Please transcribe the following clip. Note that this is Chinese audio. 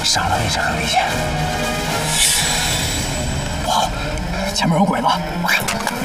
上了位置很危险。不好，前面有鬼子！我看。